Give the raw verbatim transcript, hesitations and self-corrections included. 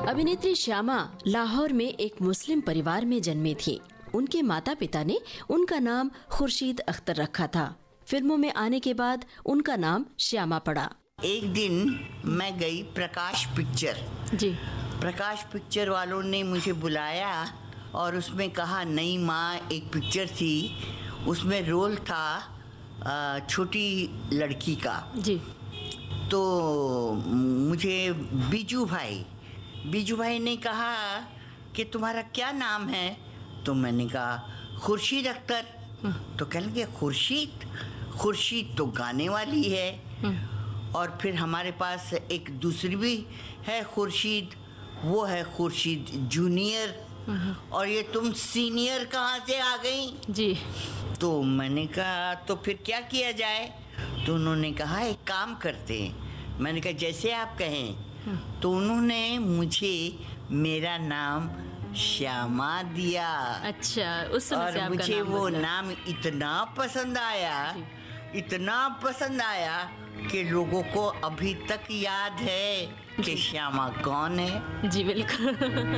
अभिनेत्री श्यामा लाहौर में एक मुस्लिम परिवार में जन्मी थी। उनके माता पिता ने उनका नाम खुर्शीद अख्तर रखा था। फिल्मों में आने के बाद उनका नाम श्यामा पड़ा। एक दिन मैं गई प्रकाश पिक्चर जी। प्रकाश पिक्चर वालों ने मुझे बुलाया और उसमें कहा नई माँ एक पिक्चर थी, उसमें रोल था छोटी लड़की का। जी। तो मुझे बीजू भाई बीजू भाई ने कहा कि तुम्हारा क्या नाम है? तो मैंने कहा खुर्शीद अख्तर। तो कहने लगे खुर्शीद खुर्शीद तो गाने वाली है। और फिर हमारे पास एक दूसरी भी है खुर्शीद, वो है खुर्शीद जूनियर। और ये तुम सीनियर कहाँ से आ गई? जी। तो मैंने कहा तो फिर क्या किया जाए? तो उन्होंने कहा एक काम करते हैं। मैंने कहा जैसे आप कहें। तो उन्होंने मुझे मेरा नाम श्यामा दिया। अच्छा, उस समय से और आपका मुझे नाम वो बदला। नाम इतना पसंद आया, इतना पसंद आया कि लोगों को अभी तक याद है कि श्यामा कौन है। जी बिल्कुल।